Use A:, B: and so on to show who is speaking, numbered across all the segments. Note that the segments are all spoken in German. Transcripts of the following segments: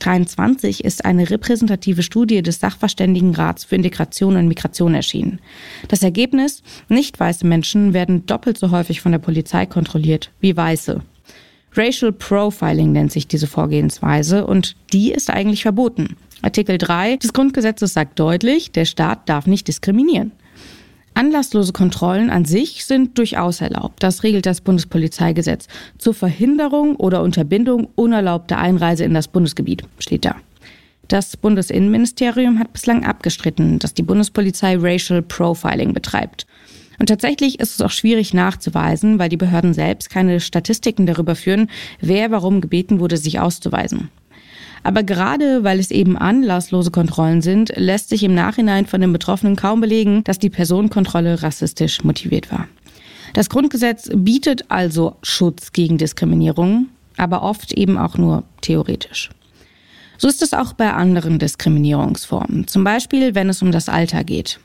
A: 2023 ist eine repräsentative Studie des Sachverständigenrats für Integration und Migration erschienen. Das Ergebnis: Nicht weiße Menschen werden doppelt so häufig von der Polizei kontrolliert wie Weiße. Racial Profiling nennt sich diese Vorgehensweise und die ist eigentlich verboten. Artikel 3 des Grundgesetzes sagt deutlich, der Staat darf nicht diskriminieren. Anlasslose Kontrollen an sich sind durchaus erlaubt. Das regelt das Bundespolizeigesetz zur Verhinderung oder Unterbindung unerlaubter Einreise in das Bundesgebiet, steht da. Das Bundesinnenministerium hat bislang abgestritten, dass die Bundespolizei Racial Profiling betreibt. Und tatsächlich ist es auch schwierig nachzuweisen, weil die Behörden selbst keine Statistiken darüber führen, wer warum gebeten wurde, sich auszuweisen. Aber gerade weil es eben anlasslose Kontrollen sind, lässt sich im Nachhinein von den Betroffenen kaum belegen, dass die Personenkontrolle rassistisch motiviert war. Das Grundgesetz bietet also Schutz gegen Diskriminierung, aber oft eben auch nur theoretisch. So ist es auch bei anderen Diskriminierungsformen, zum Beispiel wenn es um das Alter geht.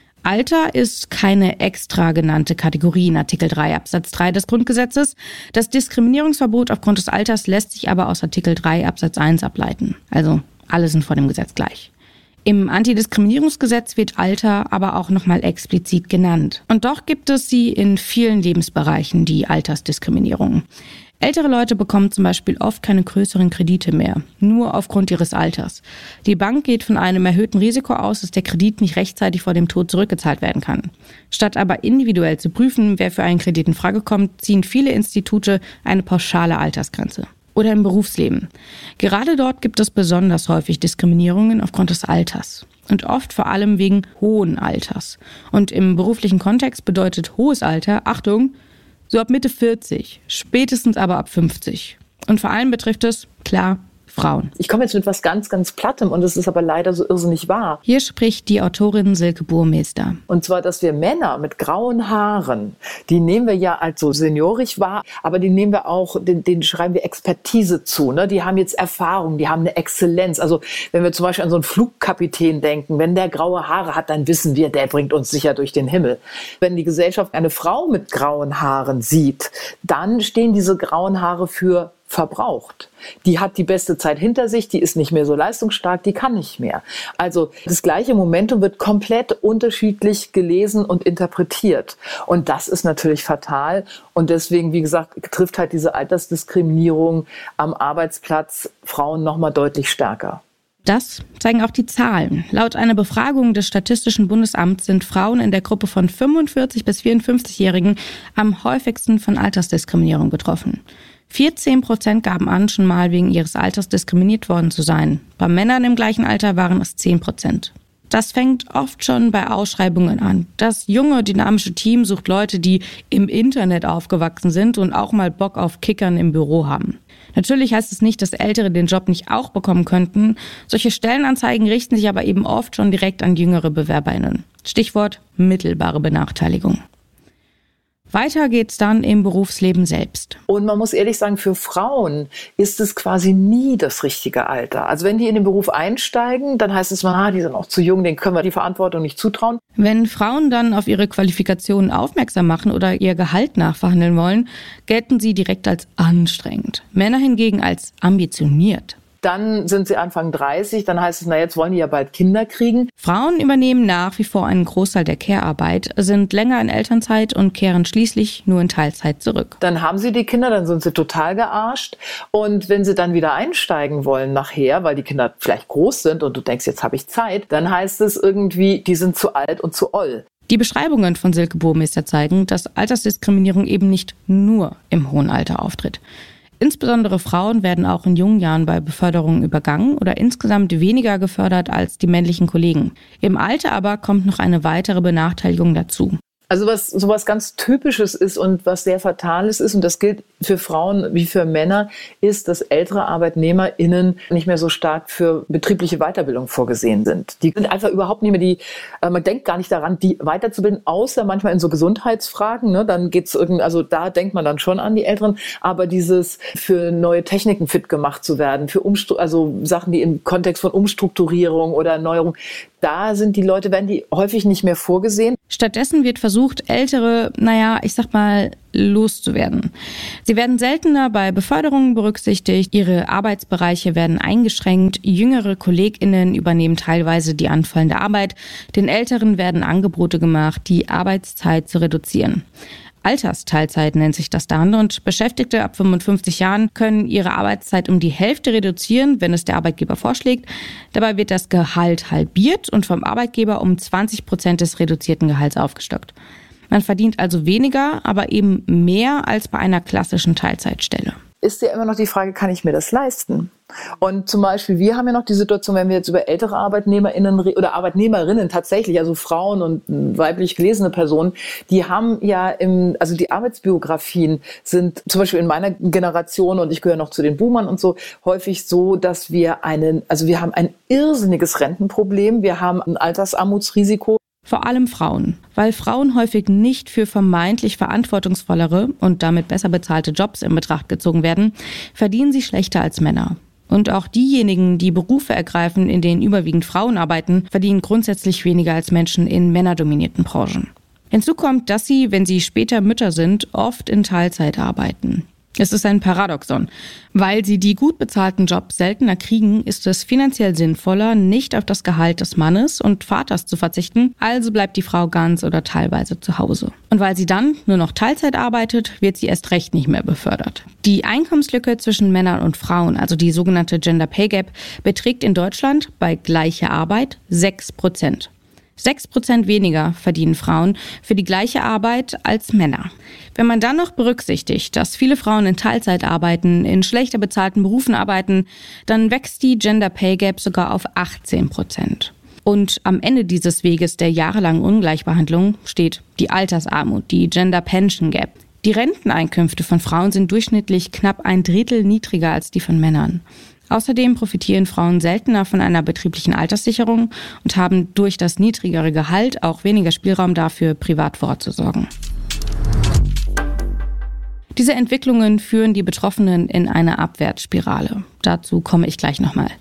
A: Alter ist keine extra genannte Kategorie in Artikel 3 Absatz 3 des Grundgesetzes. Das Diskriminierungsverbot aufgrund des Alters lässt sich aber aus Artikel 3 Absatz 1 ableiten. Also alle sind vor dem Gesetz gleich. Im Antidiskriminierungsgesetz wird Alter aber auch nochmal explizit genannt. Und doch gibt es sie in vielen Lebensbereichen, die Altersdiskriminierung. Ältere Leute bekommen zum Beispiel oft keine größeren Kredite mehr, nur aufgrund ihres Alters. Die Bank geht von einem erhöhten Risiko aus, dass der Kredit nicht rechtzeitig vor dem Tod zurückgezahlt werden kann. Statt aber individuell zu prüfen, wer für einen Kredit in Frage kommt, ziehen viele Institute eine pauschale Altersgrenze. Oder im Berufsleben. Gerade dort gibt es besonders häufig Diskriminierungen aufgrund des Alters. Und oft vor allem wegen hohen Alters. Und im beruflichen Kontext bedeutet hohes Alter, Achtung, so ab Mitte 40, spätestens aber ab 50. Und vor allem betrifft es, klar, Frauen.
B: Ich komme jetzt mit was ganz, ganz Plattem und es ist aber leider so irrsinnig wahr.
A: Hier spricht die Autorin Silke Burmester.
B: Und zwar, dass wir Männer mit grauen Haaren, die nehmen wir ja als so seniorisch wahr, aber die nehmen wir auch, denen schreiben wir Expertise zu. Ne? Die haben jetzt Erfahrung, die haben eine Exzellenz. Also wenn wir zum Beispiel an so einen Flugkapitän denken, wenn der graue Haare hat, dann wissen wir, der bringt uns sicher durch den Himmel. Wenn die Gesellschaft eine Frau mit grauen Haaren sieht, dann stehen diese grauen Haare für verbraucht. Die hat die beste Zeit hinter sich, die ist nicht mehr so leistungsstark, die kann nicht mehr. Also das gleiche Momentum wird komplett unterschiedlich gelesen und interpretiert. Und das ist natürlich fatal. Und deswegen, wie gesagt, trifft halt diese Altersdiskriminierung am Arbeitsplatz Frauen nochmal deutlich stärker.
A: Das zeigen auch die Zahlen. Laut einer Befragung des Statistischen Bundesamts sind Frauen in der Gruppe von 45- bis 54-Jährigen am häufigsten von Altersdiskriminierung betroffen. 14% gaben an, schon mal wegen ihres Alters diskriminiert worden zu sein. Bei Männern im gleichen Alter waren es 10%. Das fängt oft schon bei Ausschreibungen an. Das junge, dynamische Team sucht Leute, die im Internet aufgewachsen sind und auch mal Bock auf Kickern im Büro haben. Natürlich heißt es nicht, dass Ältere den Job nicht auch bekommen könnten. Solche Stellenanzeigen richten sich aber eben oft schon direkt an jüngere BewerberInnen. Stichwort mittelbare Benachteiligung. Weiter geht's dann im Berufsleben selbst.
B: Und man muss ehrlich sagen, für Frauen ist es quasi nie das richtige Alter. Also wenn die in den Beruf einsteigen, dann heißt es mal, die sind auch zu jung, denen können wir die Verantwortung nicht zutrauen.
A: Wenn Frauen dann auf ihre Qualifikationen aufmerksam machen oder ihr Gehalt nachverhandeln wollen, gelten sie direkt als anstrengend. Männer hingegen als ambitioniert.
B: Dann sind sie Anfang 30, dann heißt es, jetzt wollen die ja bald Kinder kriegen.
A: Frauen übernehmen nach wie vor einen Großteil der Care-Arbeit, sind länger in Elternzeit und kehren schließlich nur in Teilzeit zurück.
B: Dann haben sie die Kinder, dann sind sie total gearscht. Und wenn sie dann wieder einsteigen wollen nachher, weil die Kinder vielleicht groß sind und du denkst, jetzt habe ich Zeit, dann heißt es irgendwie, die sind zu alt und zu oll.
A: Die Beschreibungen von Silke Burmester zeigen, dass Altersdiskriminierung eben nicht nur im hohen Alter auftritt. Insbesondere Frauen werden auch in jungen Jahren bei Beförderungen übergangen oder insgesamt weniger gefördert als die männlichen Kollegen. Im Alter aber kommt noch eine weitere Benachteiligung dazu.
B: Also was sowas ganz Typisches ist und was sehr Fatales ist, und das gilt für Frauen wie für Männer, ist, dass ältere ArbeitnehmerInnen nicht mehr so stark für betriebliche Weiterbildung vorgesehen sind. Die sind einfach überhaupt nicht mehr man denkt gar nicht daran, die weiterzubilden, außer manchmal in so Gesundheitsfragen, ne? Dann geht's also da denkt man dann schon an die Älteren, aber dieses für neue Techniken fit gemacht zu werden, für also Sachen, die im Kontext von Umstrukturierung oder Erneuerung, da sind die Leute, werden die häufig nicht mehr vorgesehen.
A: Stattdessen wird versucht, versucht, Ältere, loszuwerden. Sie werden seltener bei Beförderungen berücksichtigt, ihre Arbeitsbereiche werden eingeschränkt, jüngere KollegInnen übernehmen teilweise die anfallende Arbeit, den Älteren werden Angebote gemacht, die Arbeitszeit zu reduzieren. Altersteilzeit nennt sich das dann und Beschäftigte ab 55 Jahren können ihre Arbeitszeit um die Hälfte reduzieren, wenn es der Arbeitgeber vorschlägt. Dabei wird das Gehalt halbiert und vom Arbeitgeber um 20% des reduzierten Gehalts aufgestockt. Man verdient also weniger, aber eben mehr als bei einer klassischen Teilzeitstelle.
B: Ist ja immer noch die Frage, kann ich mir das leisten? Und zum Beispiel, wir haben ja noch die Situation, wenn wir jetzt über ältere ArbeitnehmerInnen oder Arbeitnehmerinnen tatsächlich, also Frauen und weiblich gelesene Personen, die haben ja die Arbeitsbiografien sind zum Beispiel in meiner Generation, und ich gehöre noch zu den Boomern und so, häufig so, dass wir haben ein irrsinniges Rentenproblem, wir haben ein Altersarmutsrisiko.
A: Vor allem Frauen, weil Frauen häufig nicht für vermeintlich verantwortungsvollere und damit besser bezahlte Jobs in Betracht gezogen werden, verdienen sie schlechter als Männer. Und auch diejenigen, die Berufe ergreifen, in denen überwiegend Frauen arbeiten, verdienen grundsätzlich weniger als Menschen in männerdominierten Branchen. Hinzu kommt, dass sie, wenn sie später Mütter sind, oft in Teilzeit arbeiten. Es ist ein Paradoxon. Weil sie die gut bezahlten Jobs seltener kriegen, ist es finanziell sinnvoller, nicht auf das Gehalt des Mannes und Vaters zu verzichten, also bleibt die Frau ganz oder teilweise zu Hause. Und weil sie dann nur noch Teilzeit arbeitet, wird sie erst recht nicht mehr befördert. Die Einkommenslücke zwischen Männern und Frauen, also die sogenannte Gender Pay Gap, beträgt in Deutschland bei gleicher Arbeit 6%. 6% weniger verdienen Frauen für die gleiche Arbeit als Männer. Wenn man dann noch berücksichtigt, dass viele Frauen in Teilzeit arbeiten, in schlechter bezahlten Berufen arbeiten, dann wächst die Gender Pay Gap sogar auf 18%. Und am Ende dieses Weges der jahrelangen Ungleichbehandlung steht die Altersarmut, die Gender Pension Gap. Die Renteneinkünfte von Frauen sind durchschnittlich knapp 1/3 niedriger als die von Männern. Außerdem profitieren Frauen seltener von einer betrieblichen Alterssicherung und haben durch das niedrigere Gehalt auch weniger Spielraum dafür, privat vorzusorgen. Diese Entwicklungen führen die Betroffenen in eine Abwärtsspirale. Dazu komme ich gleich nochmal.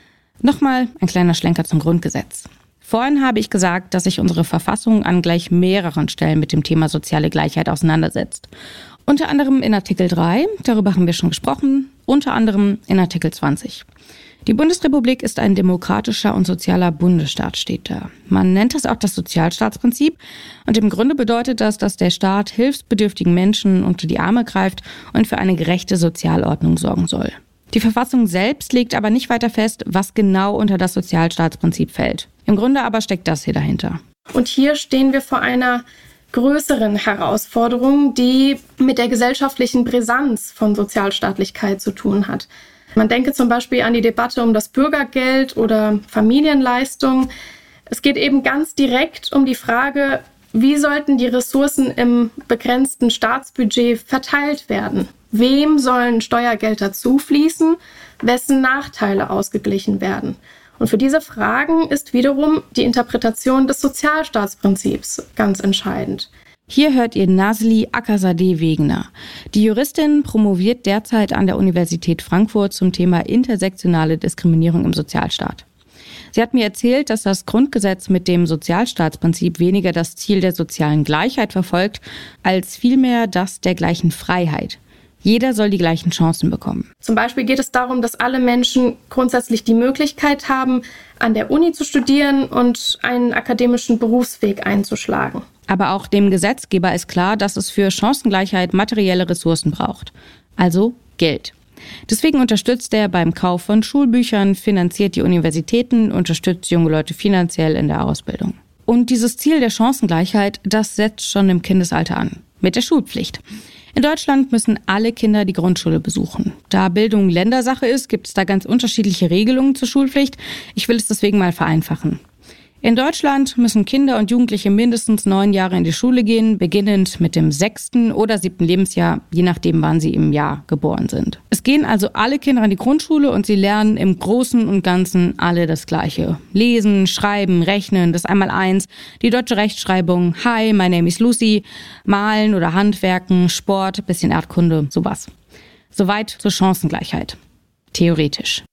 A: Nochmal ein kleiner Schlenker zum Grundgesetz. Vorhin habe ich gesagt, dass sich unsere Verfassung an gleich mehreren Stellen mit dem Thema soziale Gleichheit auseinandersetzt. Unter anderem in Artikel 3, darüber haben wir schon gesprochen, unter anderem in Artikel 20. Die Bundesrepublik ist ein demokratischer und sozialer Bundesstaat, steht da. Man nennt das auch das Sozialstaatsprinzip und im Grunde bedeutet das, dass der Staat hilfsbedürftigen Menschen unter die Arme greift und für eine gerechte Sozialordnung sorgen soll. Die Verfassung selbst legt aber nicht weiter fest, was genau unter das Sozialstaatsprinzip fällt. Im Grunde aber steckt das hier dahinter.
C: Und hier stehen wir vor einer größeren Herausforderung, die mit der gesellschaftlichen Brisanz von Sozialstaatlichkeit zu tun hat. Man denke zum Beispiel an die Debatte um das Bürgergeld oder Familienleistung. Es geht eben ganz direkt um die Frage, wie sollten die Ressourcen im begrenzten Staatsbudget verteilt werden? Wem sollen Steuergelder zufließen? Wessen Nachteile ausgeglichen werden? Und für diese Fragen ist wiederum die Interpretation des Sozialstaatsprinzips ganz entscheidend.
A: Hier hört ihr Nazli Akazadeh-Wegener. Die Juristin promoviert derzeit an der Universität Frankfurt zum Thema intersektionale Diskriminierung im Sozialstaat. Sie hat mir erzählt, dass das Grundgesetz mit dem Sozialstaatsprinzip weniger das Ziel der sozialen Gleichheit verfolgt, als vielmehr das der gleichen Freiheit. Jeder soll die gleichen Chancen bekommen.
C: Zum Beispiel geht es darum, dass alle Menschen grundsätzlich die Möglichkeit haben, an der Uni zu studieren und einen akademischen Berufsweg einzuschlagen.
A: Aber auch dem Gesetzgeber ist klar, dass es für Chancengleichheit materielle Ressourcen braucht. Also Geld. Deswegen unterstützt er beim Kauf von Schulbüchern, finanziert die Universitäten, unterstützt junge Leute finanziell in der Ausbildung. Und dieses Ziel der Chancengleichheit, das setzt schon im Kindesalter an. Mit der Schulpflicht. In Deutschland müssen alle Kinder die Grundschule besuchen. Da Bildung Ländersache ist, gibt es da ganz unterschiedliche Regelungen zur Schulpflicht. Ich will es deswegen mal vereinfachen. In Deutschland müssen Kinder und Jugendliche mindestens 9 Jahre in die Schule gehen, beginnend mit dem 6. oder 7. Lebensjahr, je nachdem, wann sie im Jahr geboren sind. Es gehen also alle Kinder an die Grundschule und sie lernen im Großen und Ganzen alle das Gleiche. Lesen, Schreiben, Rechnen, das Einmaleins, die deutsche Rechtschreibung, Hi, my name is Lucy, Malen oder Handwerken, Sport, bisschen Erdkunde, sowas. Soweit zur Chancengleichheit. Theoretisch.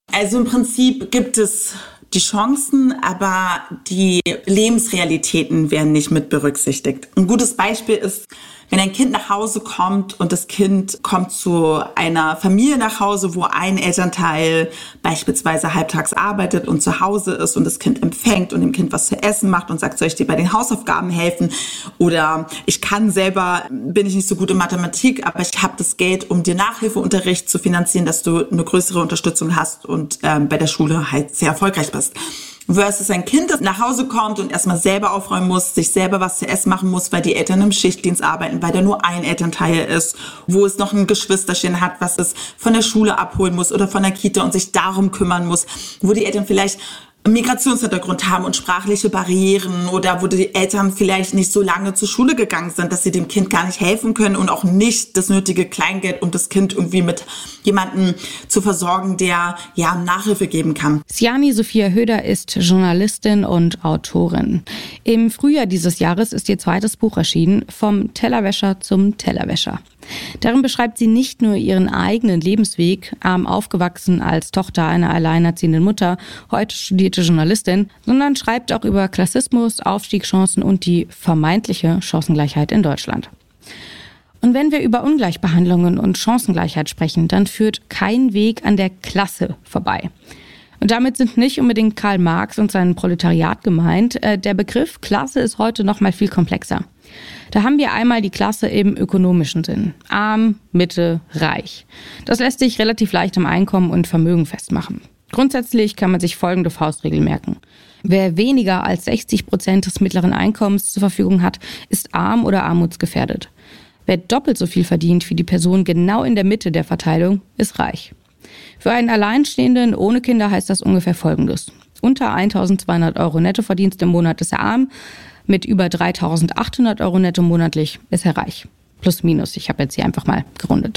D: Also im Prinzip gibt es die Chancen, aber die Lebensrealitäten werden nicht mit berücksichtigt. Ein gutes Beispiel ist, wenn ein Kind nach Hause kommt und das Kind kommt zu einer Familie nach Hause, wo ein Elternteil beispielsweise halbtags arbeitet und zu Hause ist und das Kind empfängt und dem Kind was zu essen macht und sagt, soll ich dir bei den Hausaufgaben helfen? Oder ich kann selber, bin ich nicht so gut in Mathematik, aber ich habe das Geld, um dir Nachhilfeunterricht zu finanzieren, dass du eine größere Unterstützung hast und bei der Schule halt sehr erfolgreich bist. Versus ein Kind, das nach Hause kommt und erstmal selber aufräumen muss, sich selber was zu essen machen muss, weil die Eltern im Schichtdienst arbeiten, weil da nur ein Elternteil ist, wo es noch ein Geschwisterchen hat, was es von der Schule abholen muss oder von der Kita und sich darum kümmern muss, wo die Eltern vielleicht Migrationshintergrund haben und sprachliche Barrieren oder wo die Eltern vielleicht nicht so lange zur Schule gegangen sind, dass sie dem Kind gar nicht helfen können und auch nicht das nötige Kleingeld, um das Kind irgendwie mit jemandem zu versorgen, der ja Nachhilfe geben kann.
A: Siani Sophia Höder ist Journalistin und Autorin. Im Frühjahr dieses Jahres ist ihr zweites Buch erschienen, Vom Tellerwäscher zum Tellerwäscher. Darin beschreibt sie nicht nur ihren eigenen Lebensweg, arm aufgewachsen als Tochter einer alleinerziehenden Mutter, heute studierte Journalistin, sondern schreibt auch über Klassismus, Aufstiegschancen und die vermeintliche Chancengleichheit in Deutschland. Und wenn wir über Ungleichbehandlungen und Chancengleichheit sprechen, dann führt kein Weg an der Klasse vorbei. Und damit sind nicht unbedingt Karl Marx und sein Proletariat gemeint. Der Begriff Klasse ist heute noch mal viel komplexer. Da haben wir einmal die Klasse im ökonomischen Sinn. Arm, Mitte, reich. Das lässt sich relativ leicht am Einkommen und Vermögen festmachen. Grundsätzlich kann man sich folgende Faustregel merken. Wer weniger als 60% des mittleren Einkommens zur Verfügung hat, ist arm oder armutsgefährdet. Wer doppelt so viel verdient wie die Person genau in der Mitte der Verteilung, ist reich. Für einen Alleinstehenden ohne Kinder heißt das ungefähr Folgendes. Unter 1.200 € Nettoverdienst im Monat ist er arm, mit über 3.800 € netto monatlich ist er reich. Plus minus, ich habe jetzt hier einfach mal gerundet.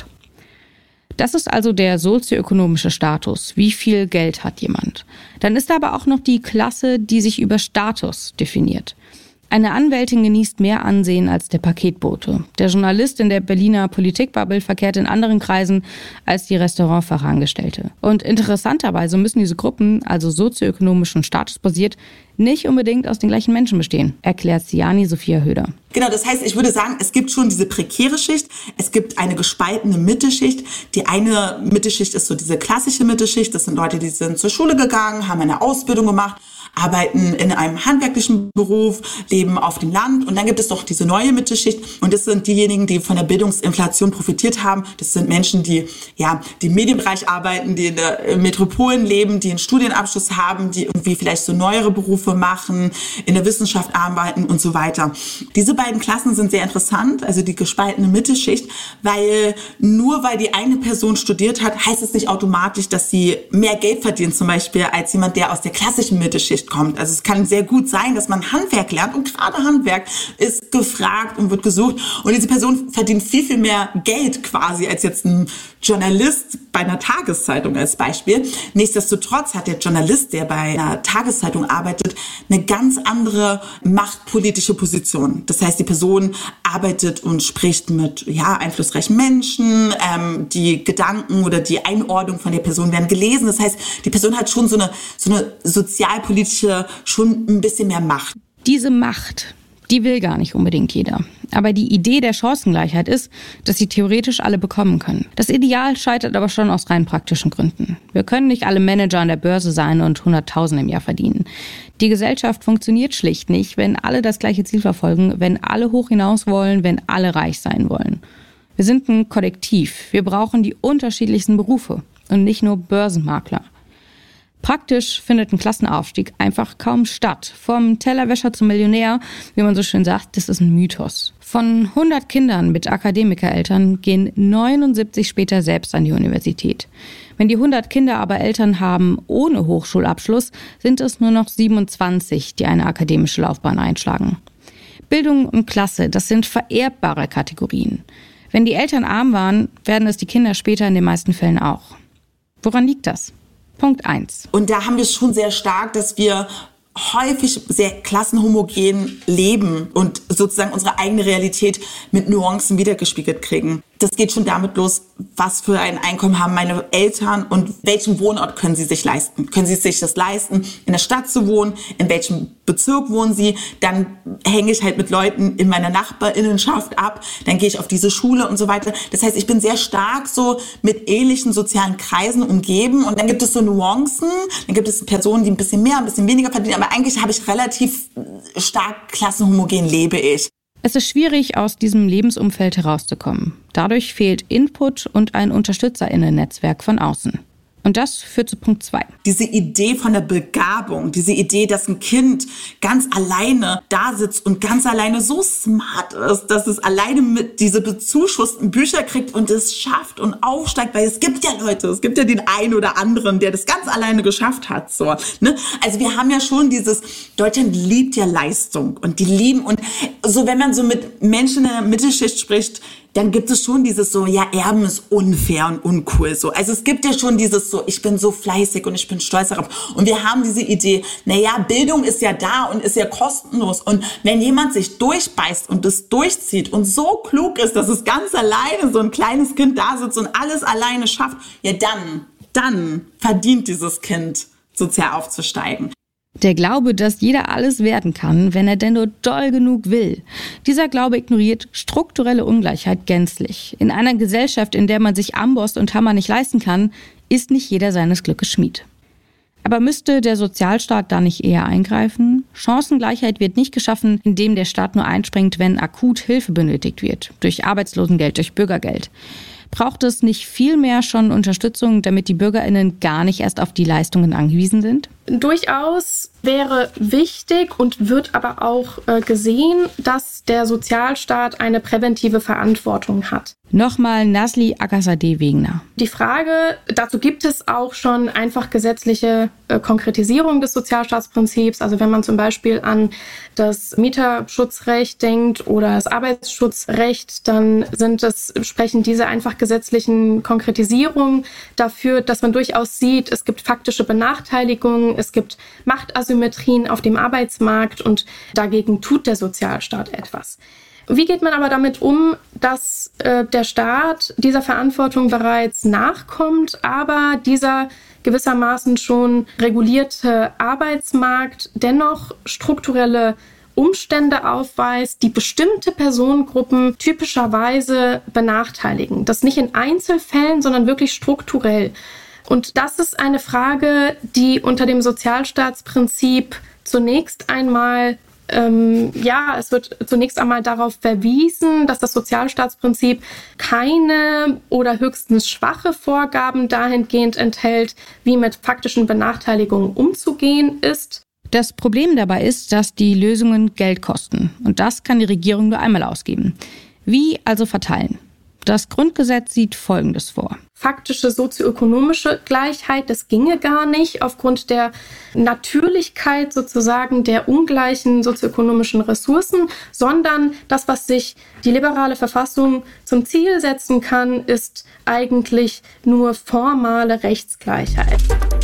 A: Das ist also der sozioökonomische Status. Wie viel Geld hat jemand? Dann ist da aber auch noch die Klasse, die sich über Status definiert. Eine Anwältin genießt mehr Ansehen als der Paketbote. Der Journalist in der Berliner Politikbubble verkehrt in anderen Kreisen als die Restaurantfachangestellte. Und interessanterweise müssen diese Gruppen, also sozioökonomisch und statusbasiert, nicht unbedingt aus den gleichen Menschen bestehen, erklärt Siani Sophia Höder.
D: Genau, das heißt, ich würde sagen, es gibt schon diese prekäre Schicht, es gibt eine gespaltene Mittelschicht. Die eine Mittelschicht ist so diese klassische Mittelschicht, das sind Leute, die sind zur Schule gegangen, haben eine Ausbildung gemacht, arbeiten in einem handwerklichen Beruf, leben auf dem Land. Und dann gibt es doch diese neue Mittelschicht. Und das sind diejenigen, die von der Bildungsinflation profitiert haben. Das sind Menschen, die im Medienbereich arbeiten, die in der Metropolen leben, die einen Studienabschluss haben, die irgendwie vielleicht so neuere Berufe machen, in der Wissenschaft arbeiten und so weiter. Diese beiden Klassen sind sehr interessant, also die gespaltene Mittelschicht, weil nur weil die eine Person studiert hat, heißt es nicht automatisch, dass sie mehr Geld verdient, zum Beispiel, als jemand, der aus der klassischen Mittelschicht kommt. Also es kann sehr gut sein, dass man Handwerk lernt und gerade Handwerk ist gefragt und wird gesucht und diese Person verdient viel, viel mehr Geld quasi als jetzt ein Journalist bei einer Tageszeitung als Beispiel. Nichtsdestotrotz hat der Journalist, der bei einer Tageszeitung arbeitet, eine ganz andere machtpolitische Position. Das heißt, die Person arbeitet und spricht mit einflussreichen Menschen, die Gedanken oder die Einordnung von der Person werden gelesen. Das heißt, die Person hat schon so eine sozialpolitische, schon ein bisschen mehr Macht.
A: Diese Macht, die will gar nicht unbedingt jeder. Aber die Idee der Chancengleichheit ist, dass sie theoretisch alle bekommen können. Das Ideal scheitert aber schon aus rein praktischen Gründen. Wir können nicht alle Manager an der Börse sein und 100.000 im Jahr verdienen. Die Gesellschaft funktioniert schlicht nicht, wenn alle das gleiche Ziel verfolgen, wenn alle hoch hinaus wollen, wenn alle reich sein wollen. Wir sind ein Kollektiv. Wir brauchen die unterschiedlichsten Berufe und nicht nur Börsenmakler. Praktisch findet ein Klassenaufstieg einfach kaum statt. Vom Tellerwäscher zum Millionär, wie man so schön sagt, das ist ein Mythos. Von 100 Kindern mit Akademikereltern gehen 79 später selbst an die Universität. Wenn die 100 Kinder aber Eltern haben ohne Hochschulabschluss, sind es nur noch 27, die eine akademische Laufbahn einschlagen. Bildung und Klasse, das sind vererbbare Kategorien. Wenn die Eltern arm waren, werden es die Kinder später in den meisten Fällen auch. Woran liegt das? Punkt 1.
D: Und da haben wir schon sehr stark, dass wir häufig sehr klassenhomogen leben und sozusagen unsere eigene Realität mit Nuancen wiedergespiegelt kriegen. Das geht schon damit los, was für ein Einkommen haben meine Eltern und welchen Wohnort können sie sich leisten. Können sie sich das leisten, in der Stadt zu wohnen? In welchem Bezirk wohnen sie? Dann hänge ich halt mit Leuten in meiner Nachbarinnenschaft ab. Dann gehe ich auf diese Schule und so weiter. Das heißt, ich bin sehr stark so mit ähnlichen sozialen Kreisen umgeben. Und dann gibt es so Nuancen. Dann gibt es Personen, die ein bisschen mehr, ein bisschen weniger verdienen. Aber eigentlich habe ich relativ stark klassenhomogen lebe ich.
A: Es ist schwierig, aus diesem Lebensumfeld herauszukommen. Dadurch fehlt Input und ein UnterstützerInnen-Netzwerk von außen. Und das führt zu Punkt 2.
D: Diese Idee von der Begabung, diese Idee, dass ein Kind ganz alleine da sitzt und ganz alleine so smart ist, dass es alleine mit diese bezuschussten Bücher kriegt und es schafft und aufsteigt, weil es gibt ja Leute, es gibt ja den einen oder anderen, der das ganz alleine geschafft hat. So, ne? Also wir haben ja schon Deutschland liebt ja Leistung und die lieben und so, wenn man so mit Menschen in der Mittelschicht spricht, dann gibt es schon dieses so, ja, Erben ist unfair und uncool. So. Also es gibt ja schon dieses so, ich bin so fleißig und ich bin stolz darauf. Und wir haben diese Idee, naja, Bildung ist ja da und ist ja kostenlos. Und wenn jemand sich durchbeißt und das durchzieht und so klug ist, dass es ganz alleine so ein kleines Kind da sitzt und alles alleine schafft, ja dann verdient dieses Kind, sozial aufzusteigen.
A: Der Glaube, dass jeder alles werden kann, wenn er denn nur doll genug will. Dieser Glaube ignoriert strukturelle Ungleichheit gänzlich. In einer Gesellschaft, in der man sich Amboss und Hammer nicht leisten kann, ist nicht jeder seines Glückes Schmied. Aber müsste der Sozialstaat da nicht eher eingreifen? Chancengleichheit wird nicht geschaffen, indem der Staat nur einspringt, wenn akut Hilfe benötigt wird. Durch Arbeitslosengeld, durch Bürgergeld. Braucht es nicht viel mehr schon Unterstützung, damit die BürgerInnen gar nicht erst auf die Leistungen angewiesen sind?
C: Durchaus wäre wichtig und wird aber auch gesehen, dass der Sozialstaat eine präventive Verantwortung hat.
A: Nochmal Nazli Akazadeh-Wegener.
C: Die Frage, dazu gibt es auch schon einfach gesetzliche Konkretisierung des Sozialstaatsprinzips. Also wenn man zum Beispiel an das Mieterschutzrecht denkt oder das Arbeitsschutzrecht, dann sprechen diese einfach gesetzlichen Konkretisierungen dafür, dass man durchaus sieht, es gibt faktische Benachteiligungen, es gibt Machtasymmetrien auf dem Arbeitsmarkt und dagegen tut der Sozialstaat etwas. Wie geht man aber damit um, dass der Staat dieser Verantwortung bereits nachkommt, aber dieser gewissermaßen schon regulierte Arbeitsmarkt dennoch strukturelle Umstände aufweist, die bestimmte Personengruppen typischerweise benachteiligen. Das nicht in Einzelfällen, sondern wirklich strukturell. Und das ist eine Frage, die unter dem Sozialstaatsprinzip zunächst einmal es wird zunächst einmal darauf verwiesen, dass das Sozialstaatsprinzip keine oder höchstens schwache Vorgaben dahingehend enthält, wie mit faktischen Benachteiligungen umzugehen ist.
A: Das Problem dabei ist, dass die Lösungen Geld kosten. Und das kann die Regierung nur einmal ausgeben. Wie also verteilen? Das Grundgesetz sieht Folgendes vor.
C: Faktische sozioökonomische Gleichheit, das ginge gar nicht aufgrund der Natürlichkeit sozusagen der ungleichen sozioökonomischen Ressourcen, sondern das, was sich die liberale Verfassung zum Ziel setzen kann, ist eigentlich nur formale Rechtsgleichheit.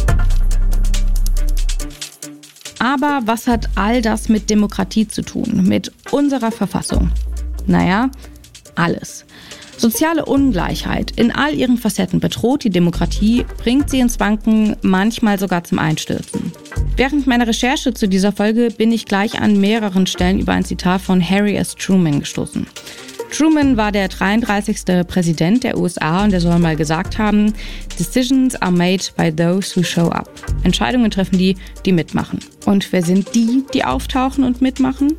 A: Aber was hat all das mit Demokratie zu tun, mit unserer Verfassung? Naja, alles. Soziale Ungleichheit in all ihren Facetten bedroht die Demokratie, bringt sie ins Wanken, manchmal sogar zum Einstürzen. Während meiner Recherche zu dieser Folge bin ich gleich an mehreren Stellen über ein Zitat von Harry S. Truman gestoßen. Truman war der 33. Präsident der USA und er soll mal gesagt haben, Decisions are made by those who show up. Entscheidungen treffen die, die mitmachen. Und wer sind die, die auftauchen und mitmachen?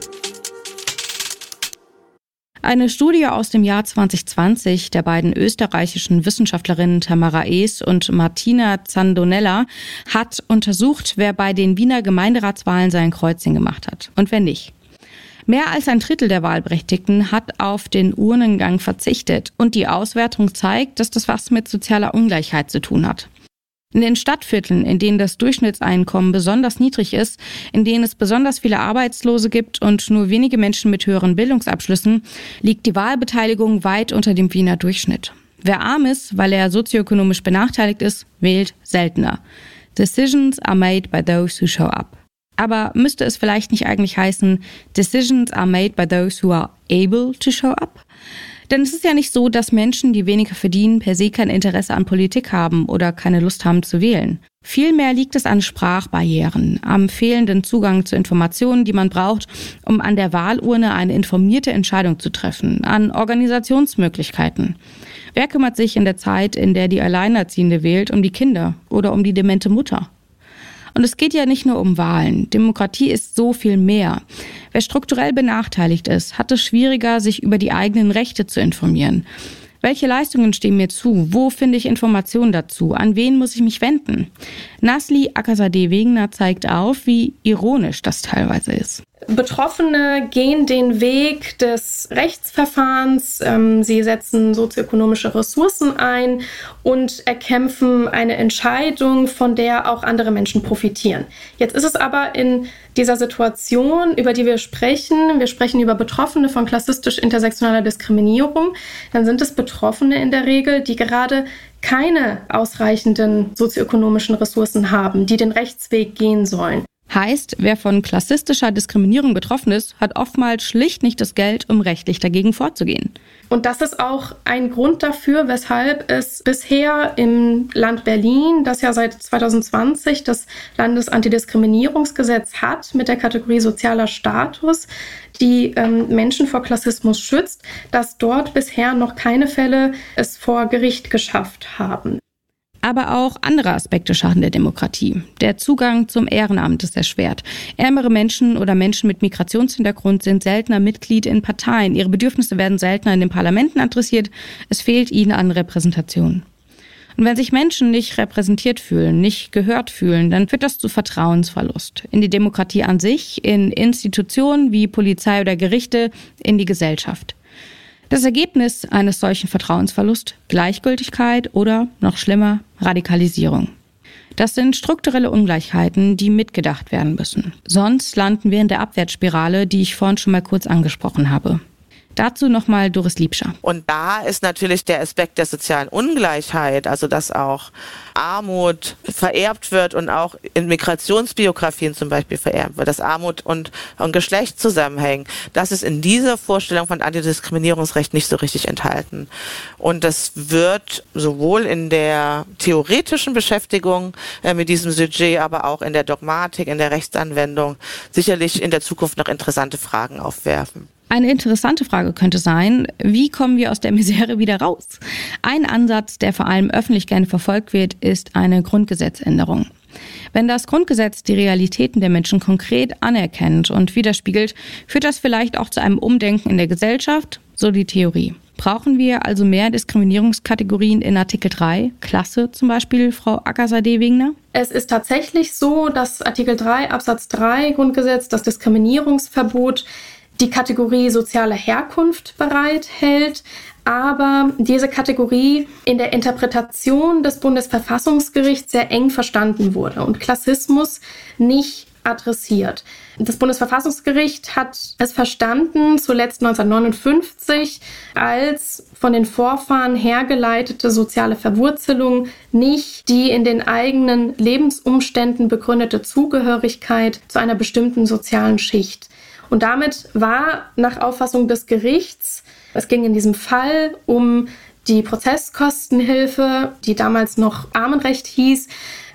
A: Eine Studie aus dem Jahr 2020 der beiden österreichischen Wissenschaftlerinnen Tamara Ees und Martina Zandonella hat untersucht, wer bei den Wiener Gemeinderatswahlen sein Kreuzchen gemacht hat und wer nicht. Mehr als ein Drittel der Wahlberechtigten hat auf den Urnengang verzichtet und die Auswertung zeigt, dass das was mit sozialer Ungleichheit zu tun hat. In den Stadtvierteln, in denen das Durchschnittseinkommen besonders niedrig ist, in denen es besonders viele Arbeitslose gibt und nur wenige Menschen mit höheren Bildungsabschlüssen, liegt die Wahlbeteiligung weit unter dem Wiener Durchschnitt. Wer arm ist, weil er sozioökonomisch benachteiligt ist, wählt seltener. Decisions are made by those who show up. Aber müsste es vielleicht nicht eigentlich heißen, Decisions are made by those who are able to show up? Denn es ist ja nicht so, dass Menschen, die weniger verdienen, per se kein Interesse an Politik haben oder keine Lust haben zu wählen. Vielmehr liegt es an Sprachbarrieren, am fehlenden Zugang zu Informationen, die man braucht, um an der Wahlurne eine informierte Entscheidung zu treffen, an Organisationsmöglichkeiten. Wer kümmert sich in der Zeit, in der die Alleinerziehende wählt, um die Kinder oder um die demente Mutter? Und es geht ja nicht nur um Wahlen. Demokratie ist so viel mehr. Wer strukturell benachteiligt ist, hat es schwieriger, sich über die eigenen Rechte zu informieren. Welche Leistungen stehen mir zu? Wo finde ich Informationen dazu? An wen muss ich mich wenden? Nazli Akazadeh-Wegener zeigt auf, wie ironisch das teilweise ist.
C: Betroffene gehen den Weg des Rechtsverfahrens, sie setzen sozioökonomische Ressourcen ein und erkämpfen eine Entscheidung, von der auch andere Menschen profitieren. Jetzt ist es aber in dieser Situation, über die wir sprechen über Betroffene von klassistisch-intersektionaler Diskriminierung, dann sind es Betroffene in der Regel, die gerade keine ausreichenden sozioökonomischen Ressourcen haben, die den Rechtsweg gehen sollen.
A: Heißt, wer von klassistischer Diskriminierung betroffen ist, hat oftmals schlicht nicht das Geld, um rechtlich dagegen vorzugehen.
C: Und das ist auch ein Grund dafür, weshalb es bisher im Land Berlin, das ja seit 2020 das Landesantidiskriminierungsgesetz hat, mit der Kategorie sozialer Status, die Menschen vor Klassismus schützt, dass dort bisher noch keine Fälle es vor Gericht geschafft haben.
A: Aber auch andere Aspekte schaden der Demokratie. Der Zugang zum Ehrenamt ist erschwert. Ärmere Menschen oder Menschen mit Migrationshintergrund sind seltener Mitglied in Parteien. Ihre Bedürfnisse werden seltener in den Parlamenten adressiert. Es fehlt ihnen an Repräsentation. Und wenn sich Menschen nicht repräsentiert fühlen, nicht gehört fühlen, dann führt das zu Vertrauensverlust. In die Demokratie an sich, in Institutionen wie Polizei oder Gerichte, in die Gesellschaft. Das Ergebnis eines solchen Vertrauensverlusts: Gleichgültigkeit oder, noch schlimmer, Radikalisierung. Das sind strukturelle Ungleichheiten, die mitgedacht werden müssen. Sonst landen wir in der Abwärtsspirale, die ich vorhin schon mal kurz angesprochen habe. Dazu nochmal Doris Liebscher.
E: Und da ist natürlich der Aspekt der sozialen Ungleichheit, also dass auch Armut vererbt wird und auch in Migrationsbiografien zum Beispiel vererbt wird, dass Armut und Geschlecht zusammenhängen. Das ist in dieser Vorstellung von Antidiskriminierungsrecht nicht so richtig enthalten. Und das wird sowohl in der theoretischen Beschäftigung mit diesem Sujet, aber auch in der Dogmatik, in der Rechtsanwendung sicherlich in der Zukunft noch interessante Fragen aufwerfen.
A: Eine interessante Frage könnte sein, wie kommen wir aus der Misere wieder raus? Ein Ansatz, der vor allem öffentlich gerne verfolgt wird, ist eine Grundgesetzänderung. Wenn das Grundgesetz die Realitäten der Menschen konkret anerkennt und widerspiegelt, führt das vielleicht auch zu einem Umdenken in der Gesellschaft, so die Theorie. Brauchen wir also mehr Diskriminierungskategorien in Artikel 3, Klasse zum Beispiel, Frau Akazadeh-Wegener?
C: Es ist tatsächlich so, dass Artikel 3 Absatz 3 Grundgesetz, das Diskriminierungsverbot, die Kategorie soziale Herkunft bereithält, aber diese Kategorie in der Interpretation des Bundesverfassungsgerichts sehr eng verstanden wurde und Klassismus nicht adressiert. Das Bundesverfassungsgericht hat es verstanden, zuletzt 1959, als von den Vorfahren hergeleitete soziale Verwurzelung nicht die in den eigenen Lebensumständen begründete Zugehörigkeit zu einer bestimmten sozialen Schicht. Und damit war nach Auffassung des Gerichts, es ging in diesem Fall um die Prozesskostenhilfe, die damals noch Armenrecht hieß,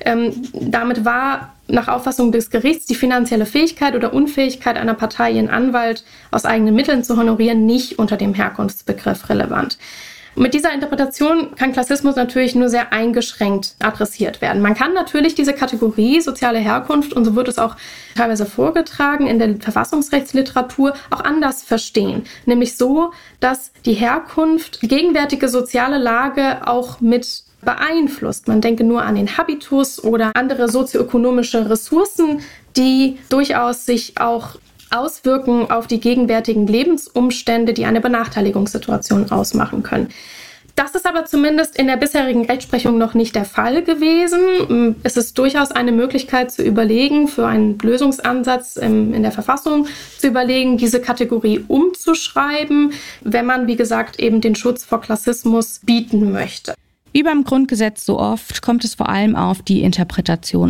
C: damit war nach Auffassung des Gerichts die finanzielle Fähigkeit oder Unfähigkeit einer Partei, ihren Anwalt aus eigenen Mitteln zu honorieren, nicht unter dem Herkunftsbegriff relevant. Mit dieser Interpretation kann Klassismus natürlich nur sehr eingeschränkt adressiert werden. Man kann natürlich diese Kategorie soziale Herkunft, und so wird es auch teilweise vorgetragen in der Verfassungsrechtsliteratur, auch anders verstehen. Nämlich so, dass die Herkunft die gegenwärtige soziale Lage auch mit beeinflusst. Man denke nur an den Habitus oder andere sozioökonomische Ressourcen, die durchaus sich auch auswirken auf die gegenwärtigen Lebensumstände, die eine Benachteiligungssituation ausmachen können. Das ist aber zumindest in der bisherigen Rechtsprechung noch nicht der Fall gewesen. Es ist durchaus eine Möglichkeit zu überlegen, für einen Lösungsansatz in der Verfassung zu überlegen, diese Kategorie umzuschreiben, wenn man, wie gesagt, eben den Schutz vor Klassismus bieten möchte.
A: Wie beim Grundgesetz so oft kommt es vor allem auf die Interpretation an.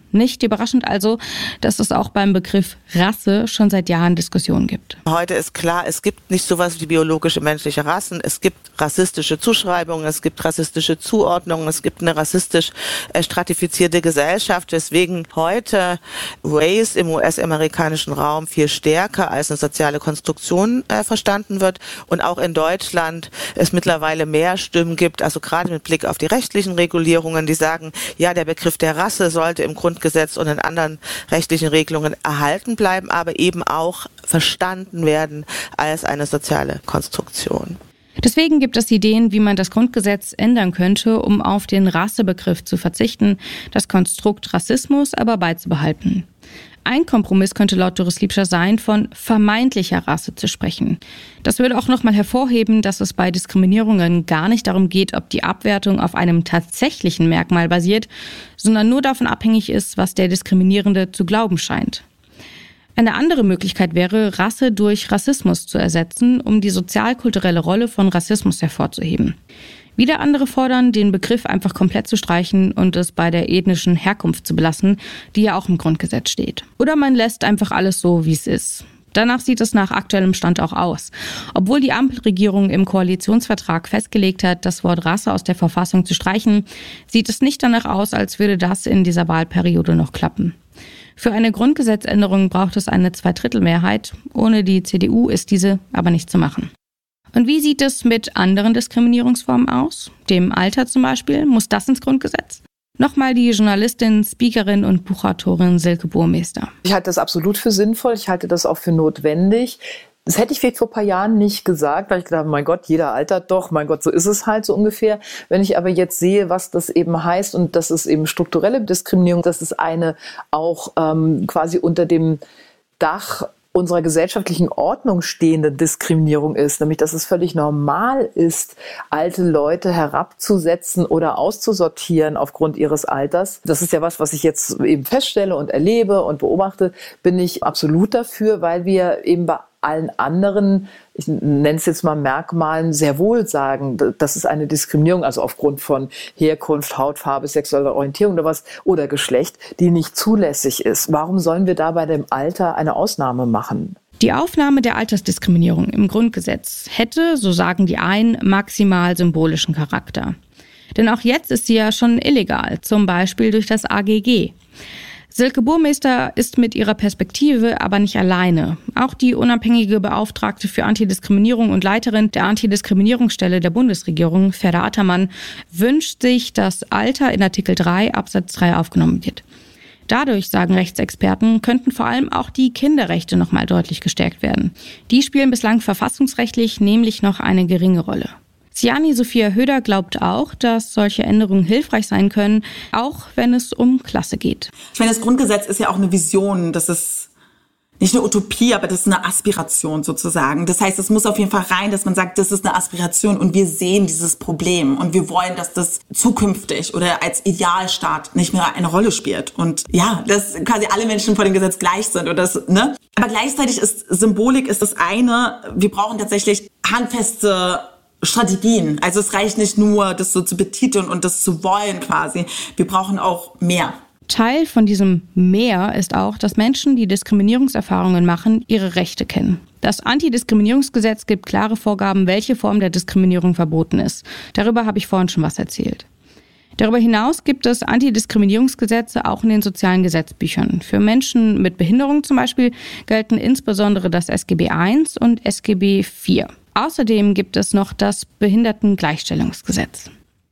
A: Nicht überraschend also, dass es auch beim Begriff Rasse schon seit Jahren Diskussionen gibt.
E: Heute ist klar, es gibt nicht sowas wie biologische menschliche Rassen. Es gibt rassistische Zuschreibungen, es gibt rassistische Zuordnungen, es gibt eine rassistisch stratifizierte Gesellschaft, weswegen heute Race im US-amerikanischen Raum viel stärker als eine soziale Konstruktion verstanden wird und auch in Deutschland es mittlerweile mehr Stimmen gibt, also gerade mit Blick auf die rechtlichen Regulierungen, die sagen, ja, der Begriff der Rasse sollte im Grundgesetz und in anderen rechtlichen Regelungen erhalten bleiben, aber eben auch verstanden werden als eine soziale Konstruktion.
A: Deswegen gibt es Ideen, wie man das Grundgesetz ändern könnte, um auf den Rassebegriff zu verzichten, das Konstrukt Rassismus aber beizubehalten. Ein Kompromiss könnte laut Doris Liebscher sein, von vermeintlicher Rasse zu sprechen. Das würde auch nochmal hervorheben, dass es bei Diskriminierungen gar nicht darum geht, ob die Abwertung auf einem tatsächlichen Merkmal basiert, sondern nur davon abhängig ist, was der Diskriminierende zu glauben scheint. Eine andere Möglichkeit wäre, Rasse durch Rassismus zu ersetzen, um die sozialkulturelle Rolle von Rassismus hervorzuheben. Wieder andere fordern, den Begriff einfach komplett zu streichen und es bei der ethnischen Herkunft zu belassen, die ja auch im Grundgesetz steht. Oder man lässt einfach alles so, wie es ist. Danach sieht es nach aktuellem Stand auch aus. Obwohl die Ampelregierung im Koalitionsvertrag festgelegt hat, das Wort Rasse aus der Verfassung zu streichen, sieht es nicht danach aus, als würde das in dieser Wahlperiode noch klappen. Für eine Grundgesetzänderung braucht es eine Zweidrittelmehrheit. Ohne die CDU ist diese aber nicht zu machen. Und wie sieht es mit anderen Diskriminierungsformen aus? Dem Alter zum Beispiel? Muss das ins Grundgesetz? Nochmal die Journalistin, Speakerin und Buchautorin Silke Burmester.
B: Ich halte das absolut für sinnvoll. Ich halte das auch für notwendig. Das hätte ich vielleicht vor ein paar Jahren nicht gesagt, weil ich gedacht habe, mein Gott, jeder altert doch, mein Gott, so ist es halt so ungefähr. Wenn ich aber jetzt sehe, was das eben heißt und das ist eben strukturelle Diskriminierung, dass es eine auch quasi unter dem Dach unserer gesellschaftlichen Ordnung stehende Diskriminierung ist, nämlich dass es völlig normal ist, alte Leute herabzusetzen oder auszusortieren aufgrund ihres Alters. Das ist ja was ich jetzt eben feststelle und erlebe und beobachte, bin ich absolut dafür, weil wir eben bei allen anderen, ich nenne es jetzt mal Merkmalen, sehr wohl sagen, das ist eine Diskriminierung, also aufgrund von Herkunft, Hautfarbe, sexueller Orientierung oder was oder Geschlecht, die nicht zulässig ist. Warum sollen wir da bei dem Alter eine Ausnahme machen?
A: Die Aufnahme der Altersdiskriminierung im Grundgesetz hätte, so sagen die einen, maximal symbolischen Charakter. Denn auch jetzt ist sie ja schon illegal, zum Beispiel durch das AGG. Silke Burmester ist mit ihrer Perspektive aber nicht alleine. Auch die unabhängige Beauftragte für Antidiskriminierung und Leiterin der Antidiskriminierungsstelle der Bundesregierung, Ferda Attermann, wünscht sich, dass Alter in Artikel 3 Absatz 3 aufgenommen wird. Dadurch, sagen Rechtsexperten, könnten vor allem auch die Kinderrechte nochmal deutlich gestärkt werden. Die spielen bislang verfassungsrechtlich nämlich noch eine geringe Rolle. Siani Sophia Höder glaubt auch, dass solche Änderungen hilfreich sein können, auch wenn es um Klasse geht.
D: Ich meine, das Grundgesetz ist ja auch eine Vision, das ist nicht eine Utopie, aber das ist eine Aspiration sozusagen. Das heißt, es muss auf jeden Fall rein, dass man sagt, das ist eine Aspiration und wir sehen dieses Problem und wir wollen, dass das zukünftig oder als Idealstaat nicht mehr eine Rolle spielt. Und ja, dass quasi alle Menschen vor dem Gesetz gleich sind oder das, ne? Aber gleichzeitig ist Symbolik ist das eine, wir brauchen tatsächlich handfeste Strategien. Also es reicht nicht nur, das so zu betiteln und das zu wollen quasi. Wir brauchen auch mehr.
A: Teil von diesem Mehr ist auch, dass Menschen, die Diskriminierungserfahrungen machen, ihre Rechte kennen. Das Antidiskriminierungsgesetz gibt klare Vorgaben, welche Form der Diskriminierung verboten ist. Darüber habe ich vorhin schon was erzählt. Darüber hinaus gibt es Antidiskriminierungsgesetze auch in den sozialen Gesetzbüchern. Für Menschen mit Behinderung zum Beispiel gelten insbesondere das SGB I und SGB IV. Außerdem gibt es noch das Behindertengleichstellungsgesetz.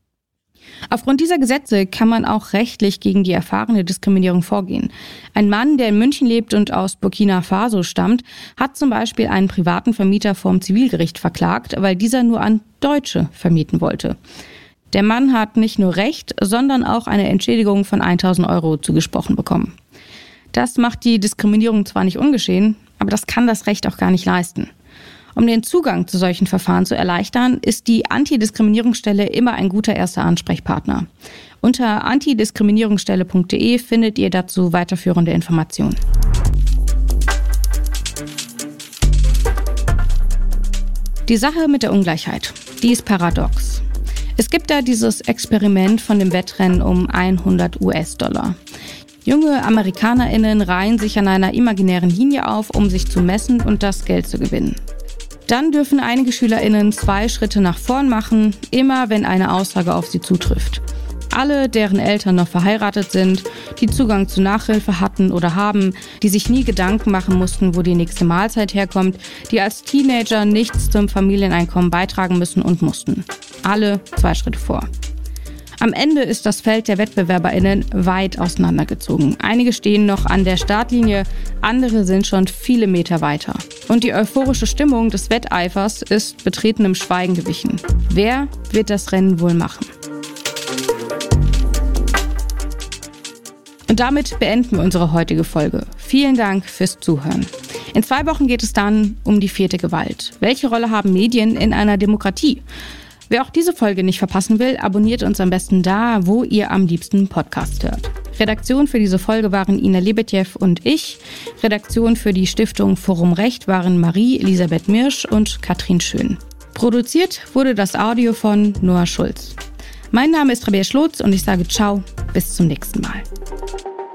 A: Aufgrund dieser Gesetze kann man auch rechtlich gegen die erfahrene Diskriminierung vorgehen. Ein Mann, der in München lebt und aus Burkina Faso stammt, hat zum Beispiel einen privaten Vermieter vorm Zivilgericht verklagt, weil dieser nur an Deutsche vermieten wollte. Der Mann hat nicht nur Recht, sondern auch eine Entschädigung von 1.000 € zugesprochen bekommen. Das macht die Diskriminierung zwar nicht ungeschehen, aber das kann das Recht auch gar nicht leisten. Um den Zugang zu solchen Verfahren zu erleichtern, ist die Antidiskriminierungsstelle immer ein guter erster Ansprechpartner. Unter antidiskriminierungsstelle.de findet ihr dazu weiterführende Informationen. Die Sache mit der Ungleichheit, die ist paradox. Es gibt da dieses Experiment von dem Wettrennen um $100. Junge AmerikanerInnen reihen sich an einer imaginären Linie auf, um sich zu messen und das Geld zu gewinnen. Dann dürfen einige SchülerInnen 2 Schritte nach vorn machen, immer wenn eine Aussage auf sie zutrifft. Alle, deren Eltern noch verheiratet sind, die Zugang zu Nachhilfe hatten oder haben, die sich nie Gedanken machen mussten, wo die nächste Mahlzeit herkommt, die als Teenager nichts zum Familieneinkommen beitragen müssen und mussten. Alle 2 Schritte vor. Am Ende ist das Feld der WettbewerberInnen weit auseinandergezogen. Einige stehen noch an der Startlinie, andere sind schon viele Meter weiter. Und die euphorische Stimmung des Wetteifers ist betretenem Schweigen gewichen. Wer wird das Rennen wohl machen? Und damit beenden wir unsere heutige Folge. Vielen Dank fürs Zuhören. In 2 Wochen geht es dann um die 4. Gewalt. Welche Rolle haben Medien in einer Demokratie? Wer auch diese Folge nicht verpassen will, abonniert uns am besten da, wo ihr am liebsten Podcast hört. Redaktion für diese Folge waren Ina Lebetjew und ich. Redaktion für die Stiftung Forum Recht waren Marie-Elisabeth Mirsch und Katrin Schön. Produziert wurde das Audio von Noah Schulz. Mein Name ist Rabea Schlotz und ich sage ciao, bis zum nächsten Mal.